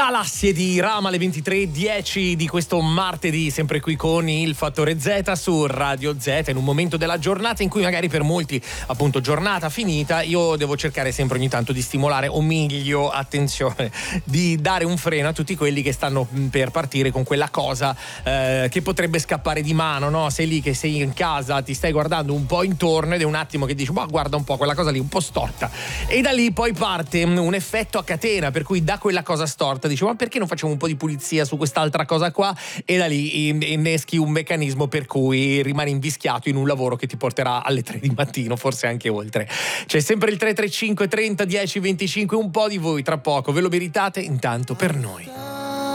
Galassie di Rama alle 23:10 di questo martedì, sempre qui con il Fattore Z su Radio Z, in un momento della giornata in cui magari per molti, appunto, giornata finita, io devo cercare sempre ogni tanto di stimolare, o meglio, attenzione, di dare un freno a tutti quelli che stanno per partire con quella cosa che potrebbe scappare di mano, no? Sei lì che sei in casa, ti stai guardando un po' intorno ed è un attimo che dici, ma guarda un po', quella cosa lì un po' storta, e da lì poi parte un effetto a catena, per cui da quella cosa storta dici, ma perché non facciamo un po' di pulizia su quest'altra cosa qua, e da lì inneschi un meccanismo per cui rimani invischiato in un lavoro che ti porterà alle 3 di mattino, forse anche oltre. C'è sempre il 335 30 10 25, un po' di voi tra poco, ve lo meritate, intanto per noi.